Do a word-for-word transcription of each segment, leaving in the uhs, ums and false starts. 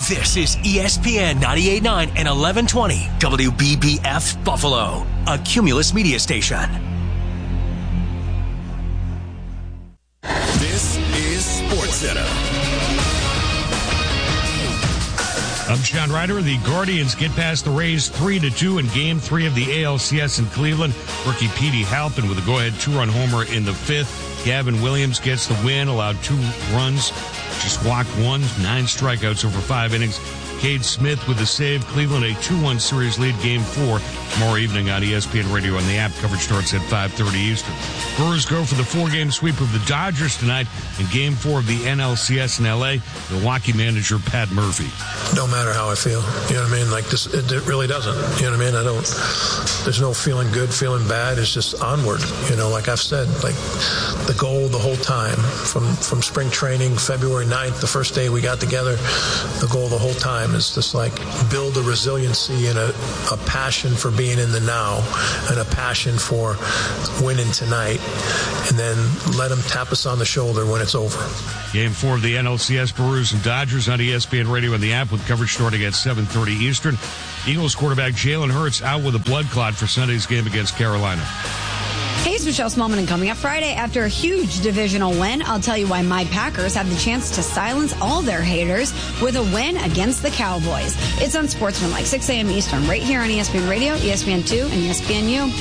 This is E S P N ninety-eight point nine and eleven twenty W B B F Buffalo, a Cumulus media station. This is SportsCenter. I'm Sean Ryder. The Guardians get past the Rays three to two in Game three of the A L C S in Cleveland. Rookie Petey Halpin with a go-ahead two-run homer in the fifth. Gavin Williams gets the win, allowed two runs, just walked one, nine strikeouts over five innings. Cade Smith with the save. Cleveland a two one series lead, Game four. Tomorrow evening on E S P N Radio on the app. Coverage starts at five thirty Eastern. Brewers go for the four-game sweep of the Dodgers tonight in Game four of the N L C S in L A. Milwaukee manager Pat Murphy. No matter how I feel, you know what I mean? Like this, it, it really doesn't. You know what I mean? I don't, there's no feeling good, feeling bad. It's just onward. You know, like I've said, like the goal the whole time from, from spring training, February ninth, the first day we got together, the goal the whole time is just like build a resiliency and a, a passion for being in the now and a passion for winning tonight, and then let them tap us on the shoulder when it's over. Game four of the N L C S, Brewers and Dodgers on E S P N Radio and the app with coverage starting at seven thirty Eastern. Eagles quarterback Jalen Hurts out with a blood clot for Sunday's game against Carolina. Hey, it's Michelle Smallman, and coming up Friday after a huge divisional win, I'll tell you why my Packers have the chance to silence all their haters with a win against the Cowboys. It's on Sportsmanlike, six a.m. Eastern, right here on E S P N Radio, E S P N two, and E S P N U.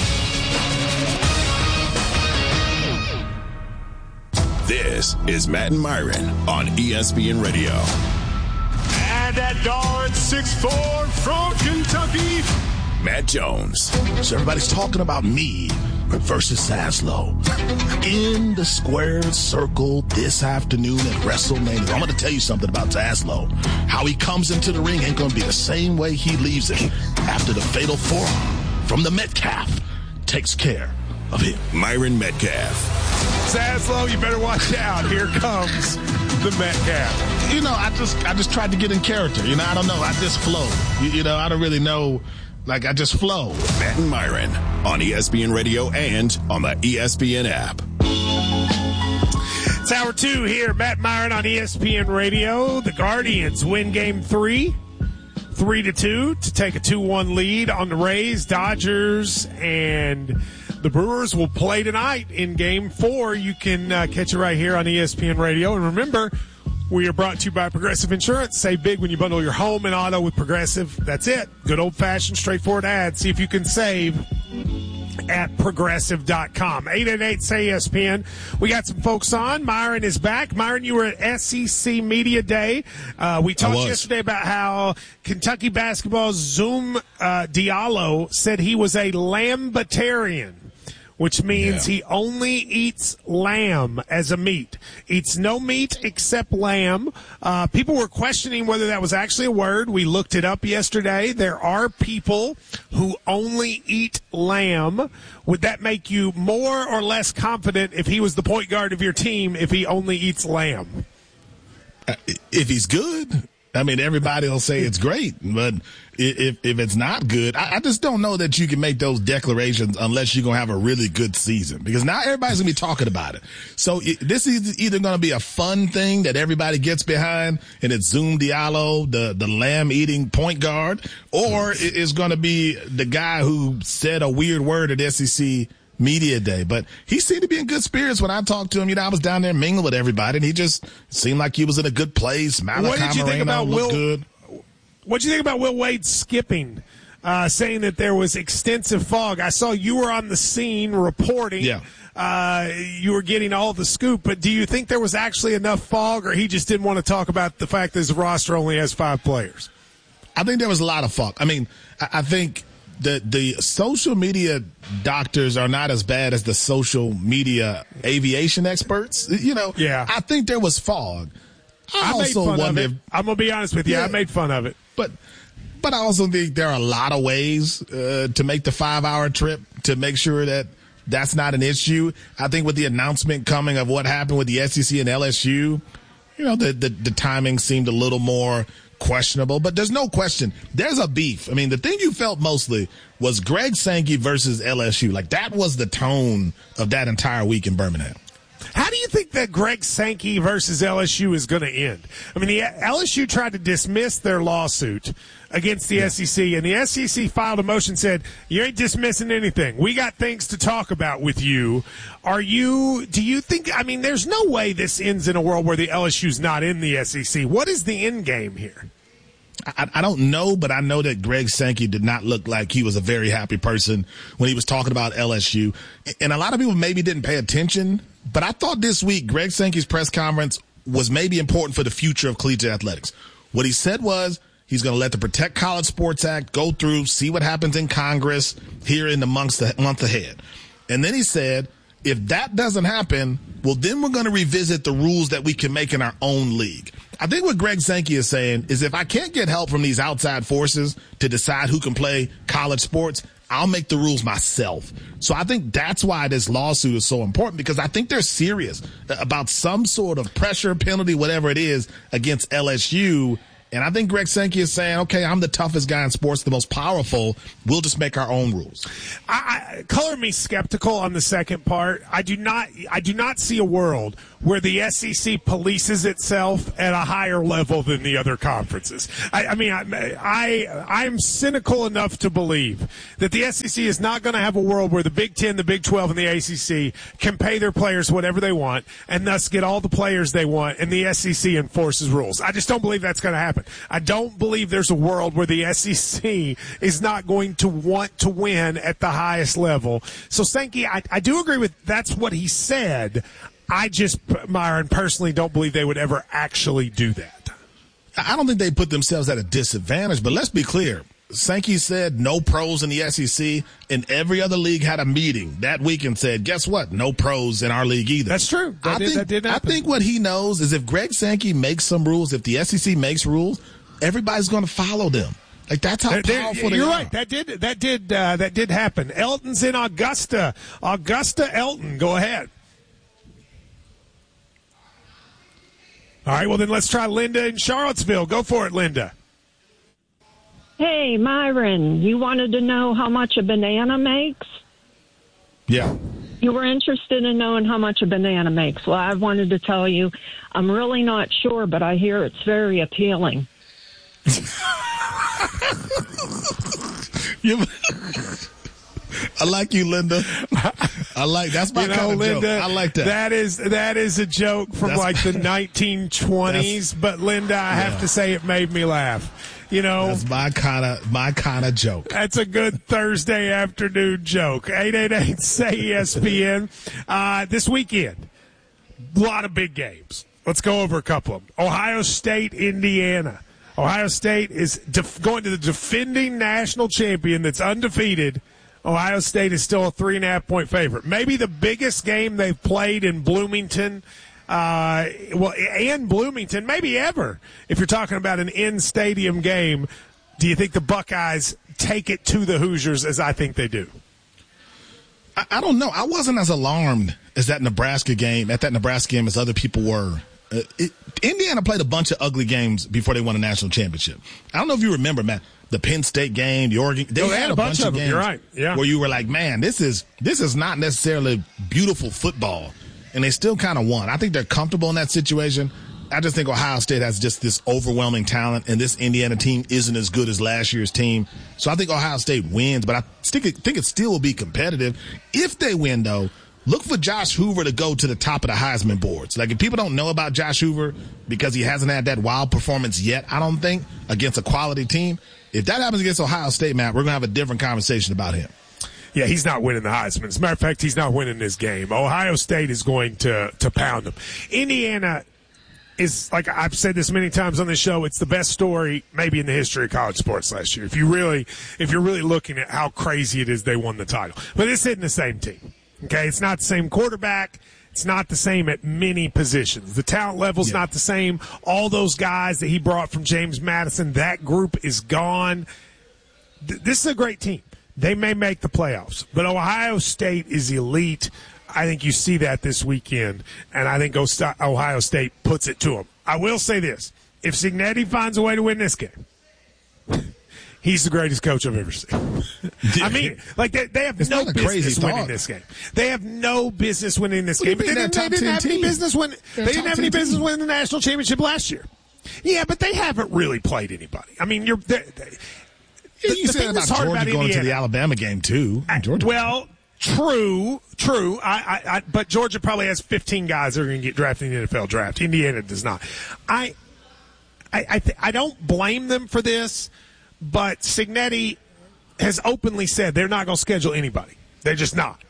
This is Matt and Myron on E S P N Radio. And at guard, six foot four from Kentucky, Matt Jones. So everybody's talking about me versus Zaslow in the squared circle this afternoon at WrestleMania. I'm going to tell you something about Zaslow. How he comes into the ring ain't going to be the same way he leaves it after the fatal forearm from the Metcalf takes care of him. Myron Metcalf. Zaslow, you better watch out. Here comes the Metcalf. You know, I just I just tried to get in character. You know, I don't know. I just flow. You, you know, I don't really know. Like, I just flow. Matt and Myron on E S P N Radio and on the E S P N app. It's hour two here. Matt Myron on E S P N Radio. The Guardians win game three, three to two, to take a two one lead on the Rays. Dodgers and the Brewers will play tonight in game four. You can uh, catch it right here on E S P N Radio. And remember, we are brought to you by Progressive Insurance. Save big when you bundle your home and auto with Progressive. That's it. Good old-fashioned, straightforward ad. See if you can save at Progressive dot com. eight eight eight, S A Y, E S P N. We got some folks on. Myron is back. Myron, you were at S E C Media Day. Uh, we talked yesterday about how Kentucky basketball's Zoom uh, Diallo said he was a lambitarian, which means yeah. he only eats lamb as a meat. Eats no meat except lamb. Uh, people were questioning whether that was actually a word. We looked it up yesterday. There are people who only eat lamb. Would that make you more or less confident if he was the point guard of your team if he only eats lamb? Uh, if he's good. I mean, everybody will say it's great, but if if it's not good, I, I just don't know that you can make those declarations unless you're going to have a really good season, because now everybody's going to be talking about it. So it, this is either going to be a fun thing that everybody gets behind, and it's Zoom Diallo, the, the lamb-eating point guard, or it, it's going to be the guy who said a weird word at S E C Media Day. But he seemed to be in good spirits when I talked to him. You know, I was down there mingling with everybody, and he just seemed like he was in a good place. Malachi what did you think about Will? Good. What did you think about Will Wade skipping, uh, saying that there was extensive fog? I saw you were on the scene reporting. Yeah. Uh, you were getting all the scoop, but do you think there was actually enough fog, or he just didn't want to talk about the fact that his roster only has five players? I think there was a lot of fog. I mean, I, I think the the social media doctors are not as bad as the social media aviation experts. You know, yeah. I think there was fog. I, I also made fun wonder of it. if, I'm gonna be honest with you. Yeah, I made fun of it, but but I also think there are a lot of ways uh, to make the five hour trip to make sure that that's not an issue. I think with the announcement coming of what happened with the S E C and L S U, you know, the the, the timing seemed a little more questionable, but there's no question there's a beef. I mean, the thing you felt mostly was Greg Sankey versus L S U. Like, that was the tone of that entire week in Birmingham. How do you think that Greg Sankey versus L S U is going to end? I mean, the L S U tried to dismiss their lawsuit against the yeah. S E C, and the S E C filed a motion said, you ain't dismissing anything. We got things to talk about with you. Are you, do you think, I mean, there's no way this ends in a world where the L S U's not in the S E C. What is the end game here? I, I don't know, but I know that Greg Sankey did not look like he was a very happy person when he was talking about L S U. And a lot of people maybe didn't pay attention, but I thought this week Greg Sankey's press conference was maybe important for the future of collegiate athletics. What he said was he's going to let the Protect College Sports Act go through, see what happens in Congress here in the months, month ahead. And then he said, if that doesn't happen, well, then we're going to revisit the rules that we can make in our own league. I think what Greg Sankey is saying is if I can't get help from these outside forces to decide who can play college sports, I'll make the rules myself. So I think that's why this lawsuit is so important, because I think they're serious about some sort of pressure, penalty, whatever it is, against L S U. And I think Greg Sankey is saying, okay, I'm the toughest guy in sports, the most powerful. We'll just make our own rules. I, I, color me skeptical on the second part. I do not I do not see a world where the S E C polices itself at a higher level than the other conferences. I, I mean, I, I, I'm cynical enough to believe that the S E C is not going to have a world where the Big Ten, the Big twelve, and the A C C can pay their players whatever they want and thus get all the players they want, and the S E C enforces rules. I just don't believe that's going to happen. I don't believe there's a world where the S E C is not going to want to win at the highest level. So, Sankey, I, I do agree with that's what he said. I just, Myron, personally don't believe they would ever actually do that. I don't think they put themselves at a disadvantage, but let's be clear. Sankey said no pros in the S E C, and every other league had a meeting that week and said, guess what? No pros in our league either. That's true. That I, did, think, that did I think what he knows is if Greg Sankey makes some rules, if the S E C makes rules, everybody's going to follow them. Like, that's how they're, powerful they're, they you're are. right. That did that did uh, that did happen. Elton's in Augusta. Augusta Elton, go ahead. All right, well then let's try Linda in Charlottesville. Go for it, Linda. Hey, Myron, you wanted to know how much a banana makes? Yeah. You were interested in knowing how much a banana makes. Well, I wanted to tell you, I'm really not sure, but I hear it's very appealing. you, I like you, Linda. I like that's my you know, kind of Linda, joke. I like that. That is that is a joke from that's, like the nineteen twenties. But Linda, I yeah. have to say, it made me laugh. You know, that's my kind of my kind of joke. That's a good Thursday afternoon joke. eight eight eight say E S P N. Uh, this weekend, a lot of big games. Let's go over a couple of them. Ohio State, Indiana. Ohio State is def- going to the defending national champion that's undefeated. Ohio State is still a three and a half point favorite. Maybe the biggest game they've played in Bloomington. Uh, well, and Bloomington, maybe ever. If you're talking about an in-stadium game, do you think the Buckeyes take it to the Hoosiers as I think they do? I, I don't know. I wasn't as alarmed as that Nebraska game, at that Nebraska game, as other people were. Uh, it, Indiana played a bunch of ugly games before they won a national championship. I don't know if you remember, Matt, the Penn State game, the Oregon. They, oh, had, they had a bunch, bunch of, of games. You're right. Yeah. Where you were like, man, this is this is not necessarily beautiful football. And they still kind of won. I think they're comfortable in that situation. I just think Ohio State has just this overwhelming talent, and this Indiana team isn't as good as last year's team. So I think Ohio State wins, but I think it, think it still will be competitive. If they win, though, look for Josh Hoover to go to the top of the Heisman boards. Like, if people don't know about Josh Hoover because he hasn't had that wild performance yet, I don't think, against a quality team, if that happens against Ohio State, Matt, we're going to have a different conversation about him. Yeah, he's not winning the Heisman. As a matter of fact, he's not winning this game. Ohio State is going to, to pound him. Indiana is, like I've said this many times on this show, it's the best story maybe in the history of college sports last year. If you really, if you're really looking at how crazy it is they won the title. But this isn't the same team. Okay, it's not the same quarterback. It's not the same at many positions. The talent level's yeah. not the same. All those guys that he brought from James Madison, that group is gone. Th- this is a great team. They may make the playoffs, but Ohio State is elite. I think you see that this weekend, and I think Ohio State puts it to them. I will say this. If Cignetti finds a way to win this game, he's the greatest coach I've ever seen. I mean, like they, they have it's no business winning thought. this game. They have no business winning this game. But they didn't, they didn't have team. any business winning. They're They didn't have any business team. winning the national championship last year. Yeah, but they haven't really played anybody. I mean, you're. They, they, Yeah, the, you the said thing about that's hard Georgia about going Indiana, to the Alabama game too. Georgia. Well, true, true. I, I, I, but Georgia probably has fifteen guys that are going to get drafted in the N F L draft. Indiana does not. I, I, I, th- I don't blame them for this, but Cignetti has openly said they're not going to schedule anybody. They're just not.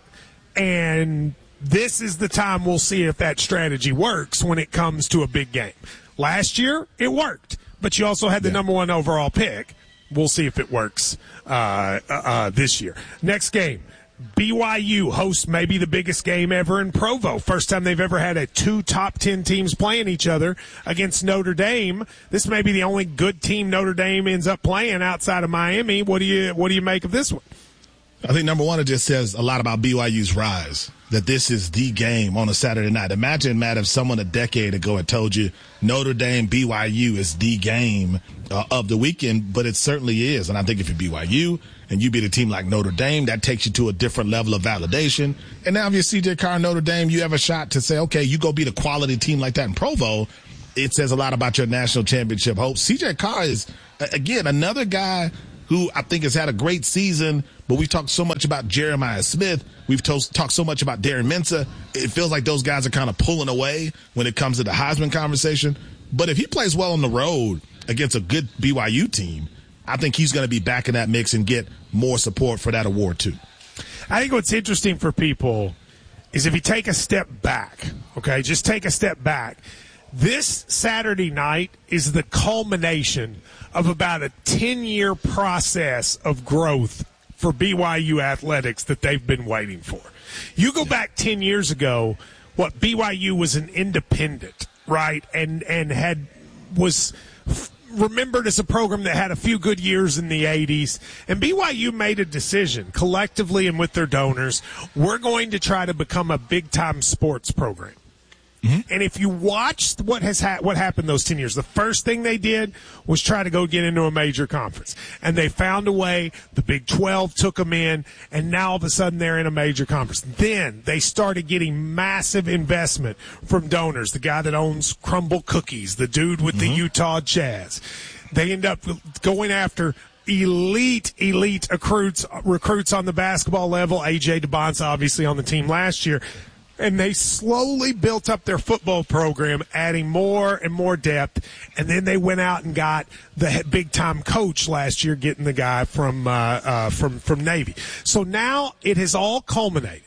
And this is the time we'll see if that strategy works when it comes to a big game. Last year, it worked, but you also had the yeah. number one overall pick. We'll see if it works uh, uh, this year. Next game, B Y U hosts maybe the biggest game ever in Provo. First time they've ever had a two top ten teams playing each other against Notre Dame. This may be the only good team Notre Dame ends up playing outside of Miami. What do you what do you make of this one? I think, number one, it just says a lot about B Y U's rise, that this is the game on a Saturday night. Imagine, Matt, if someone a decade ago had told you Notre Dame B Y U is the game uh, of the weekend, but it certainly is. And I think if you're B Y U and you beat a team like Notre Dame, that takes you to a different level of validation. And now if you're C J Carr and Notre Dame, you have a shot to say, okay, you go beat a quality team like that in Provo. It says a lot about your national championship hopes. C J Carr is, again, another guy who I think has had a great season, but we've talked so much about Jeremiah Smith. We've to- talked so much about Darren Mensah. It feels like those guys are kind of pulling away when it comes to the Heisman conversation. But if he plays well on the road against a good B Y U team, I think he's going to be back in that mix and get more support for that award too. I think what's interesting for people is if you take a step back, okay, just take a step back. This Saturday night is the culmination of about a ten-year process of growth for B Y U athletics that they've been waiting for. You go back ten years ago, what B Y U was an independent, right, and and had was f- remembered as a program that had a few good years in the eighties, and B Y U made a decision collectively and with their donors, we're going to try to become a big-time sports program. Mm-hmm. And if you watched what has ha- what happened those ten years, the first thing they did was try to go get into a major conference. And they found a way. The Big twelve took them in, and now all of a sudden they're in a major conference. Then they started getting massive investment from donors. The guy that owns Crumble Cookies, the dude with mm-hmm. the Utah Jazz. They end up going after elite, elite recruits, recruits on the basketball level. A J DeBonce obviously on the team last year. And they slowly built up their football program, adding more and more depth. And then they went out and got the big-time coach last year, getting the guy from uh, uh, from from Navy. So now it has all culminated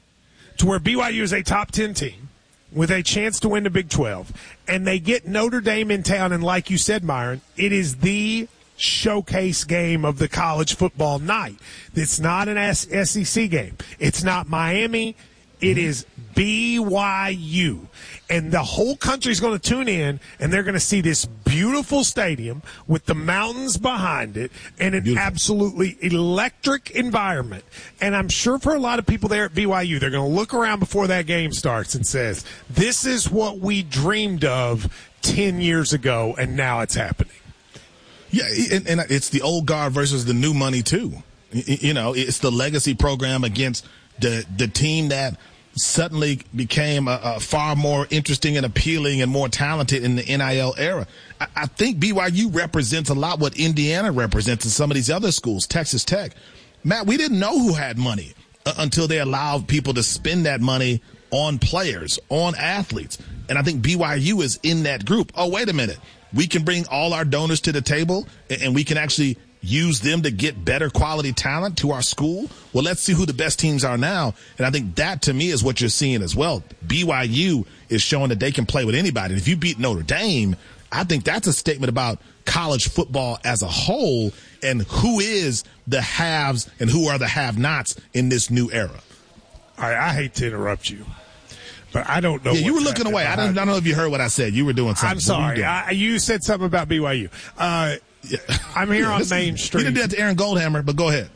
to where B Y U is a top ten team with a chance to win the Big twelve. And they get Notre Dame in town. And like you said, Myron, it is the showcase game of the college football night. It's not an S E C game. It's not Miami. It is B Y U, and the whole country's going to tune in, and they're going to see this beautiful stadium with the mountains behind it and an beautiful, absolutely electric environment. And I'm sure for a lot of people there at B Y U, they're going to look around before that game starts and says, this is what we dreamed of ten years ago, and now it's happening. Yeah, and, and it's the old guard versus the new money, too. You know, it's the legacy program against the the team that suddenly became a, a far more interesting and appealing and more talented in the N I L era. I, I think B Y U represents a lot what Indiana represents in some of these other schools, Texas Tech. Matt, we didn't know who had money uh, until they allowed people to spend that money on players, on athletes. And I think B Y U is in that group. Oh, wait a minute. We can bring all our donors to the table and, and we can actually use them to get better quality talent to our school. Well, let's see who the best teams are now. And I think that, to me, is what you're seeing as well. B Y U is showing that they can play with anybody. And if you beat Notre Dame, I think that's a statement about college football as a whole and who is the haves and who are the have-nots in this new era. All right, I hate to interrupt you, but I don't know. Yeah, you were looking away. I don't, I don't know if you heard what I said. You were doing something. I'm sorry. You, I, you said something about B Y U. Uh, Yeah. I'm here yeah, on Main Street. You did that to Aaron Goldhammer, but go ahead.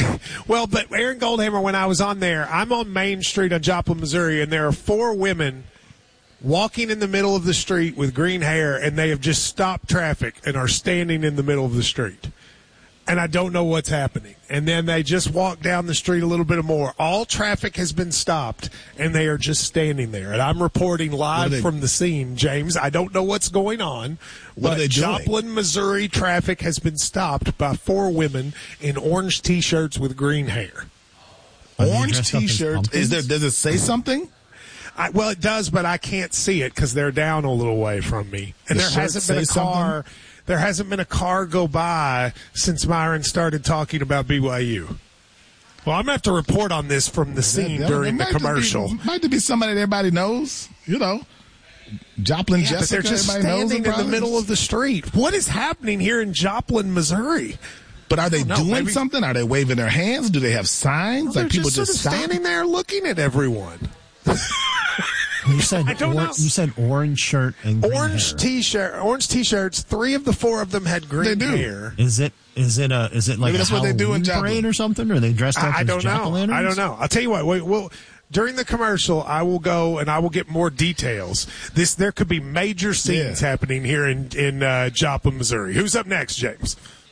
Well, but Aaron Goldhammer, when I was on there, I'm on Main Street on Joplin, Missouri, and there are four women walking in the middle of the street with green hair, and they have just stopped traffic and are standing in the middle of the street. and I don't know what's happening. And then they just walk down the street a little bit more. All traffic has been stopped, and they are just standing there. And I'm reporting live they, from the scene, James. I don't know what's going on, what but Joplin, Missouri traffic has been stopped by four women in orange T-shirts with green hair. Orange T-shirts? Is there? Does it say something? I, well, it does, but I can't see it because they're down a little way from me. And the there hasn't been a car. Something? There hasn't been a car go by since Myron started talking about B Y U. Well, I'm going to have to report on this from the scene that, during the commercial. Be, might be somebody that everybody knows, you know. Joplin, yeah, Jessica, but they're just standing in the middle of the street. What is happening here in Joplin, Missouri? But are they doing Maybe, something? Are they waving their hands? Do they have signs? Well, like people just, just sort of standing there looking at everyone. You said, I don't or, know. you said orange shirt and green orange hair. T-shirt, orange T-shirts. Three of the four of them had green they do. hair. Is it? Is it a? Is it like Maybe a that's what they do in parade or something? Or are they dressed up I, I as don't know. I don't know. I'll tell you what. Wait, well, during the commercial, I will go and I will get more details. This there could be major scenes yeah. happening here in in uh, Joplin, Missouri. Who's up next, James?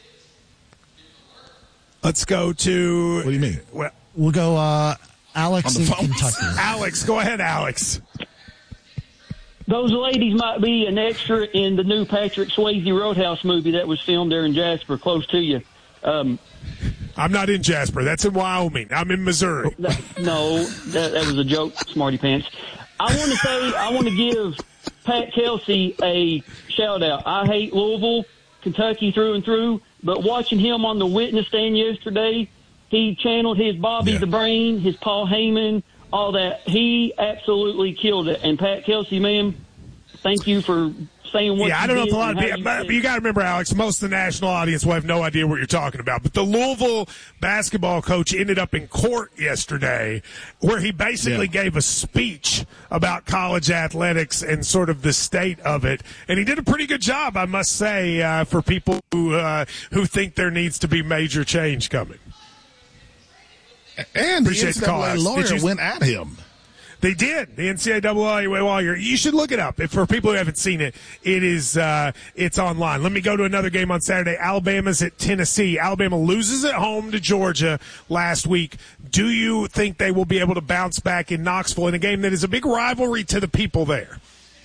Let's go to. What do you mean? Well, we'll go. Uh, Alex On in the phone? Kentucky. Alex, go ahead, Alex. Those ladies might be an extra in the new Patrick Swayze Roadhouse movie that was filmed there in Jasper, close to you. Um, I'm not in Jasper. That's in Wyoming. I'm in Missouri. That, no, that, that was a joke, smarty pants. I want to say, I want to give Pat Kelsey a shout out. I hate Louisville, Kentucky through and through, but watching him on the witness stand yesterday, he channeled his Bobby yeah. the Brain, his Paul Heyman, all that. He absolutely killed it. And Pat Kelsey, man, thank you for saying what yeah, you I don't know did if a lot of people, you but you got to remember, Alex, most of the national audience will have no idea what you're talking about. But the Louisville basketball coach ended up in court yesterday where he basically yeah. gave a speech about college athletics and sort of the state of it. And he did a pretty good job, I must say, uh, for people who, uh, who think there needs to be major change coming. And Appreciate the N C double A lawyer you, went at him. They did. The N C double A lawyer. You should look it up. If, for people who haven't seen it, it is uh, it's online. Let me go to another game on Saturday. Alabama's at Tennessee. Alabama loses at home to Georgia last week. Do you think they will be able to bounce back in Knoxville in a game that is a big rivalry to the people there?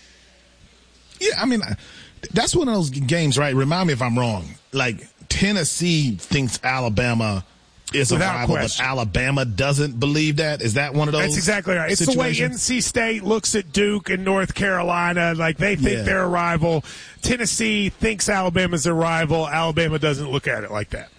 Yeah, I mean, that's one of those games, right? Remind me if I'm wrong. Like, Tennessee thinks Alabama is Without a rival, question. but Alabama doesn't believe that. Is that one of those? That's exactly right. It's situations? the way N C State looks at Duke and North Carolina. Like, they think Yeah. they're a rival. Tennessee thinks Alabama's a rival. Alabama doesn't look at it like that.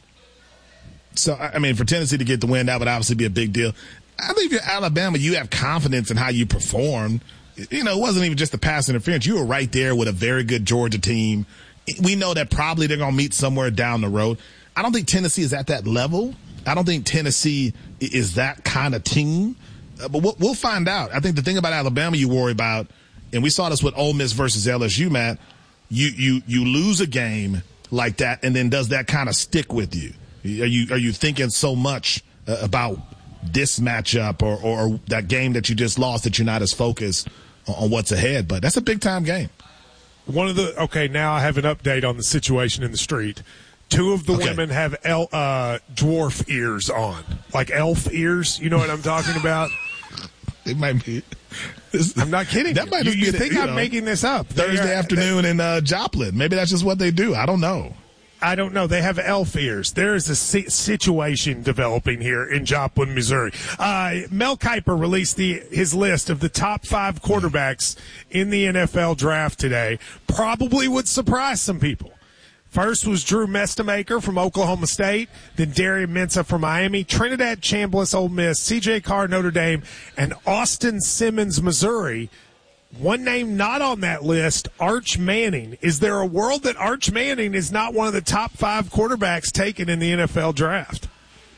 So, I mean, for Tennessee to get the win, that would obviously be a big deal. I think if you're Alabama, you have confidence in how you performed. You know, it wasn't even just the pass interference. You were right there with a very good Georgia team. We know that probably they're going to meet somewhere down the road. I don't think Tennessee is at that level. I don't think Tennessee is that kind of team. Uh, but we'll, we'll find out. I think the thing about Alabama you worry about, and we saw this with Ole Miss versus L S U, Matt, you, you, you lose a game like that, and then does that kind of stick with you? Are you, are you thinking so much uh, about this matchup or, or, or that game that you just lost that you're not as focused on, on what's ahead? But that's a big-time game. One of the okay, now I have an update on the situation in the street. Two of the okay. women have el, uh, dwarf ears on, like elf ears. You know what I'm talking about? It might be. I'm not kidding. That you. might you, just you be think the, you I'm know, making this up? Thursday they, afternoon they, in uh, Joplin. Maybe that's just what they do. I don't know. I don't know. They have elf ears. There is a si- situation developing here in Joplin, Missouri. Uh, Mel Kiper released the, his list of the top five quarterbacks in the N F L draft today. Probably would surprise some people. First was Drew Mestamaker from Oklahoma State, then Darian Mensah from Miami, Trinidad Chambliss, Ole Miss, C J Carr, Notre Dame, and Austin Simmons, Missouri. One name not on that list, Arch Manning. Is there a world that Arch Manning is not one of the top five quarterbacks taken in the N F L draft?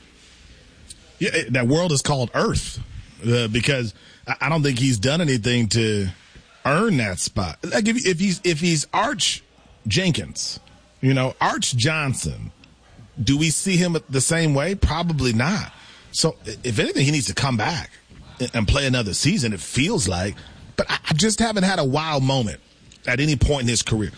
Yeah, that world is called Earth uh, because I don't think he's done anything to earn that spot. Like if, if he's if he's Arch Jenkins, you know, Arch Johnson, do we see him the same way? Probably not. So if anything, he needs to come back and play another season, it feels like. But I just haven't had a wow moment at any point in his career.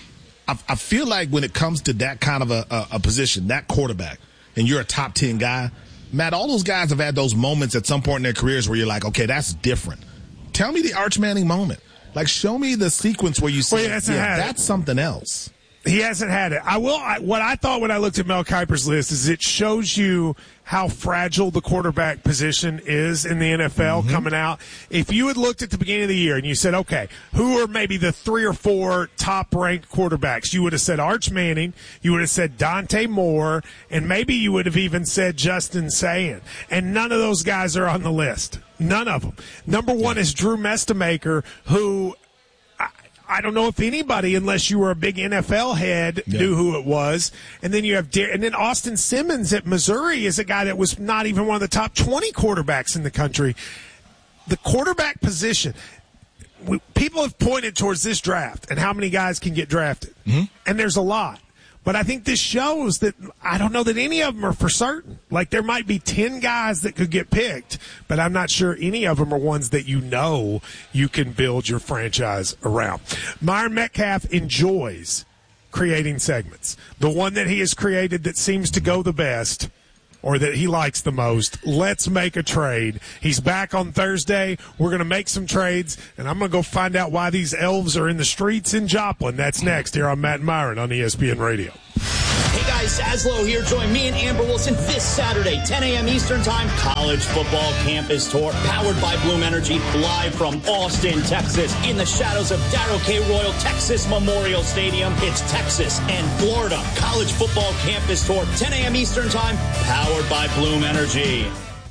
I, I feel like when it comes to that kind of a, a, a position, that quarterback, and you're a top ten guy, Matt, all those guys have had those moments at some point in their careers where you're like, okay, that's different. Tell me the Arch Manning moment. Like, show me the sequence where you say, well, yeah, that's something else. He hasn't had it. I will. I, what I thought when I looked at Mel Kiper's list is it shows you how fragile the quarterback position is in the N F L mm-hmm. coming out. If you had looked at the beginning of the year and you said, okay, who are maybe the three or four top-ranked quarterbacks? You would have said Arch Manning. You would have said Dante Moore. And maybe you would have even said Justin Sayan. And none of those guys are on the list. None of them. Number one is Drew Mestemaker, who – I don't know if anybody, unless you were a big N F L head, yeah. knew who it was. And then you have, Dar- and then Austin Simmons at Missouri is a guy that was not even one of the top twenty quarterbacks in the country. The quarterback position, we, people have pointed towards this draft and how many guys can get drafted. Mm-hmm. And there's a lot. But I think this shows that I don't know that any of them are for certain. Like, there might be ten guys that could get picked, but I'm not sure any of them are ones that you know you can build your franchise around. Myron Metcalf enjoys creating segments. The one that he has created that seems to go the best, or that he likes the most, let's make a trade. He's back on Thursday. We're going to make some trades, and I'm going to go find out why these elves are in the streets in Joplin. That's next here on Matt and Myron on E S P N Radio. Hey guys, Saslow here. Join me and Amber Wilson this Saturday, ten a.m. Eastern Time, College Football Campus Tour, powered by Bloom Energy, live from Austin, Texas, in the shadows of Darrell K. Royal Texas Memorial Stadium. It's Texas and Florida. College Football Campus Tour, ten a.m. Eastern Time, powered by Bloom Energy.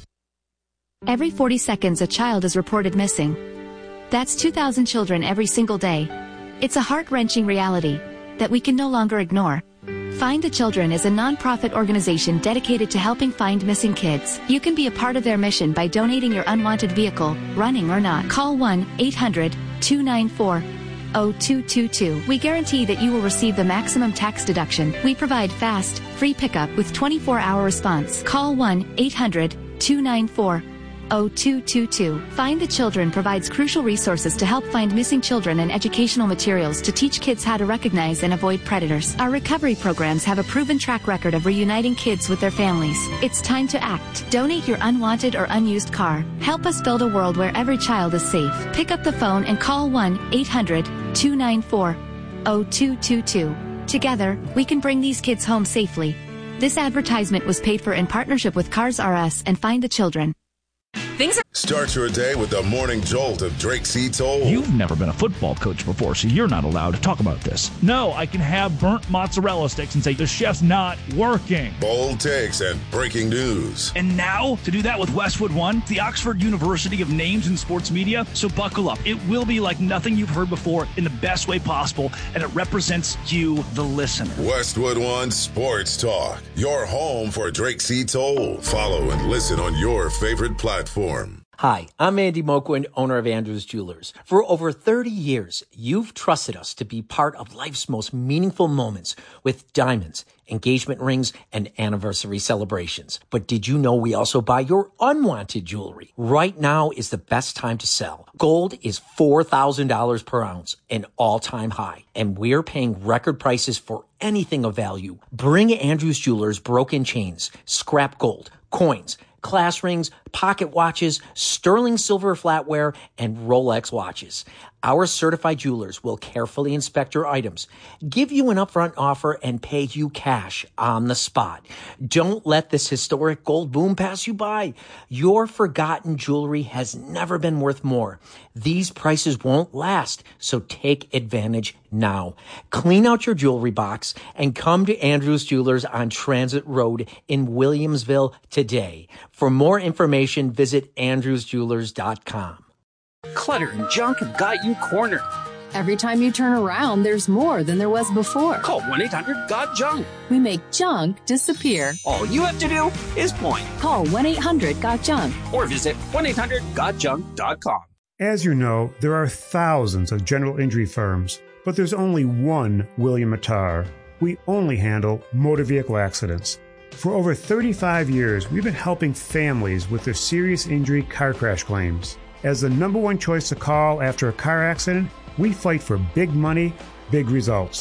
Every forty seconds, a child is reported missing. That's two thousand children every single day. It's a heart-wrenching reality that we can no longer ignore. Find the Children is a non-profit organization dedicated to helping find missing kids. You can be a part of their mission by donating your unwanted vehicle, running or not. Call one eight hundred two nine four oh two two two. We guarantee that you will receive the maximum tax deduction. We provide fast, free pickup with twenty-four hour response. Call one eight hundred two nine four oh two two two. Find the Children provides crucial resources to help find missing children and educational materials to teach kids how to recognize and avoid predators. Our recovery programs have a proven track record of reuniting kids with their families. It's time to act. Donate your unwanted or unused car. Help us build a world where every child is safe. Pick up the phone and call one eight hundred two nine four oh two two two. Together, we can bring these kids home safely. This advertisement was paid for in partnership with Cars R Us and Find the Children. Things are- Start your day with the morning jolt of Drake C. Toll. You've never been a football coach before, so you're not allowed to talk about this. No, I can have burnt mozzarella sticks and say the chef's not working. Bold takes and breaking news. And now, to do that with Westwood One, the Oxford University of Names in Sports Media. So buckle up. It will be like nothing you've heard before in the best way possible, and it represents you, the listener. Westwood One Sports Talk, your home for Drake C. Toll. Follow and listen on your favorite platform. Hi, I'm Andy Moquin, owner of Andrews Jewelers. For over thirty years, you've trusted us to be part of life's most meaningful moments with diamonds, engagement rings, and anniversary celebrations. But did you know we also buy your unwanted jewelry? Right now is the best time to sell. Gold is four thousand dollars per ounce, an all-time high, and we're paying record prices for anything of value. Bring Andrews Jewelers broken chains, scrap gold, coins, class rings, pocket watches, sterling silver flatware, and Rolex watches. Our certified jewelers will carefully inspect your items, give you an upfront offer, and pay you cash on the spot. Don't let this historic gold boom pass you by. Your forgotten jewelry has never been worth more. These prices won't last, so take advantage now. Clean out your jewelry box and come to Andrews Jewelers on Transit Road in Williamsville today. For more information, visit andrews jewelers dot com. Clutter and junk have got you cornered. Every time you turn around, there's more than there was before. Call one eight hundred got junk. We make junk disappear. All you have to do is point. Call one eight hundred got junk. Or visit one eight hundred got junk dot com. As you know, there are thousands of general injury firms, but there's only one William Mattar. We only handle motor vehicle accidents. For over thirty-five years, we've been helping families with their serious injury car crash claims. As the number one choice to call after a car accident, we fight for big money, big results.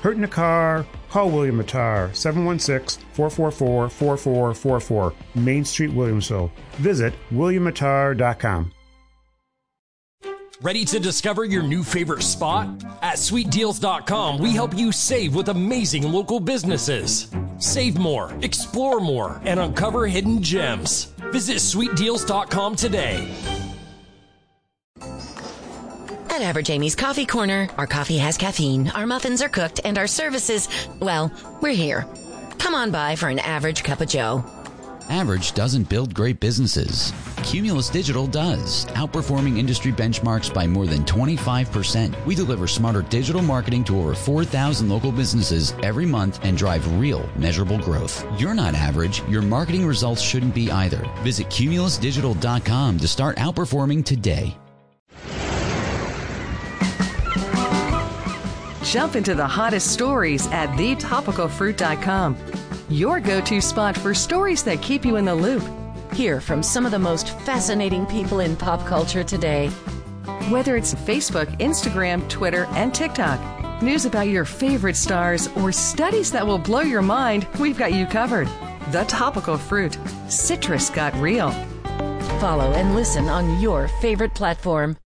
Hurt in a car? Call William Mattar, seven one six, four four four, four four four four, Main Street, Williamsville. Visit william mattar dot com. Ready to discover your new favorite spot? At sweet deals dot com, we help you save with amazing local businesses. Save more, explore more, and uncover hidden gems. Visit sweet deals dot com today. At Average Amy's Coffee Corner, our coffee has caffeine, our muffins are cooked, and our services, well, we're here. Come on by for an average cup of joe. Average doesn't build great businesses. Cumulus Digital does, outperforming industry benchmarks by more than twenty-five percent. We deliver smarter digital marketing to over four thousand local businesses every month and drive real, measurable growth. You're not average. Your marketing results shouldn't be either. Visit cumulus digital dot com to start outperforming today. Jump into the hottest stories at the topical fruit dot com. Your go-to spot for stories that keep you in the loop. Hear from some of the most fascinating people in pop culture today. Whether it's Facebook, Instagram, Twitter, and TikTok, news about your favorite stars, or studies that will blow your mind, we've got you covered. The Topical Fruit. Citrus got real. Follow and listen on your favorite platform.